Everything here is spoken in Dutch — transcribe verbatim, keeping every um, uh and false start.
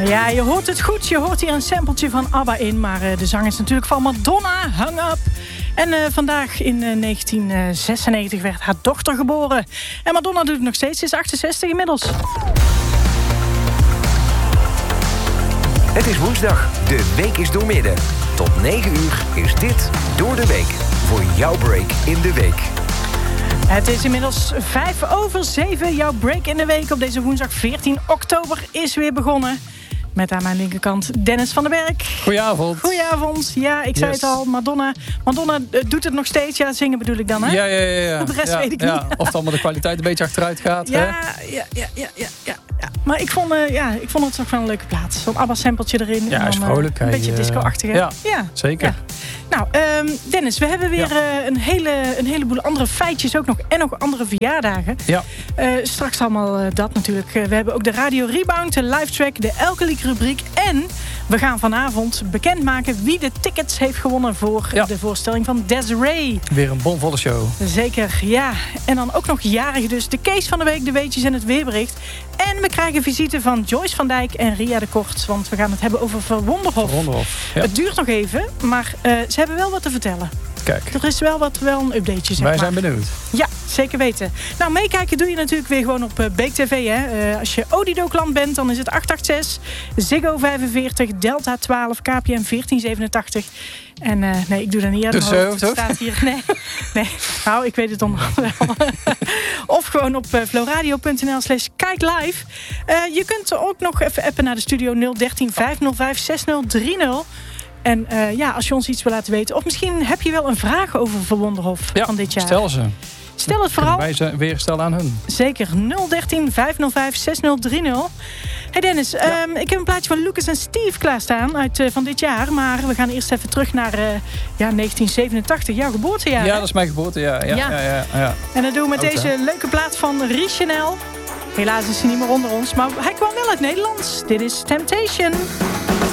Ja, je hoort het goed. Je hoort hier een sampletje van ABBA in. Maar uh, de zang is natuurlijk van Madonna, Hung Up. En uh, vandaag in uh, negentien zesennegentig werd haar dochter geboren. En Madonna doet het nog steeds. Ze is achtenzestig inmiddels. Het is woensdag. De week is doormidden. Tot negen uur is dit Door de Week. Voor jouw break in de week. Het is inmiddels vijf over zeven. Jouw break in de week op deze woensdag veertien oktober is weer begonnen. Met aan mijn linkerkant Dennis van den Berg. Goedenavond. Goedenavond. Ja, ik zei Yes. het al. Madonna, Madonna uh, doet het nog steeds. Ja, zingen bedoel ik dan, hè? Ja, ja, ja. ja. De rest ja, weet ik ja. niet. Of dan maar de kwaliteit een beetje achteruit gaat. Ja, hè? ja, ja, ja, ja, ja, ja. Maar ik vond, uh, ja, ik vond het toch wel een leuke plaats. Zo'n ABBA-sampletje erin. Ja, en is dan, vrolijk. Uh, een Hij, beetje uh, disco-achtig, hè? Ja, ja. zeker. Ja. Nou, um, Dennis, we hebben weer Ja. uh, een, hele, een heleboel andere feitjes ook nog. En nog andere verjaardagen. Ja. Uh, straks allemaal uh, dat natuurlijk. Uh, we hebben ook de Radio Rebound, de live track, de Elke Liek rubriek. En we gaan vanavond bekendmaken wie de tickets heeft gewonnen voor Ja. de voorstelling van Desiree. Weer een bomvolle show. Zeker, ja. En dan ook nog jarig dus. De case van de week, de weetjes en het weerbericht. En we krijgen visite van Joyce van Dijk en Ria de Kort. Want we gaan het hebben over Verwonderhof. Verwonderhof, ja. Het duurt nog even, maar uh, ze hebben wel wat te vertellen. Kijk, Er is wel wat, wel een updateje, zeg wij maar. zijn benieuwd. Ja, zeker weten. Nou, meekijken doe je natuurlijk weer gewoon op uh, Beek T V. Hè. Uh, als je Odido-klant bent, dan is het acht acht zes, Ziggo vijfenveertig, Delta twaalf, K P N veertien zevenentachtig. En uh, nee, ik doe dat niet uit Dus, mijn uh, hoofd. hoofd, Het staat hier. Nee, nee, nou, ik weet het onderhand wel. Of gewoon op uh, flowradio.nl slash kijk live. Uh, je kunt ook nog even appen naar de studio nul dertien vijfhonderdvijf zestig dertig. En uh, ja, als je ons iets wil laten weten. Of misschien heb je wel een vraag over Verwonderhof Ja, van dit jaar. stel ze. Stel het vooral. Wij ze weer stellen aan hun. Zeker, nul dertien vijfhonderdvijf zestig dertig. Hey Dennis, Ja. um, ik heb een plaatje van Lucas en Steve klaarstaan uit uh, van dit jaar. Maar we gaan eerst even terug naar uh, ja, negentien zevenentachtig, jouw geboortejaar. Ja, hè? dat is mijn geboorte. Ja, ja, Ja. ja. ja, ja. En dat doen we met Oud, deze hè? leuke plaat van Ries Chanel. Helaas is hij niet meer onder ons, maar hij kwam wel uit Nederlands. Dit is Temptation.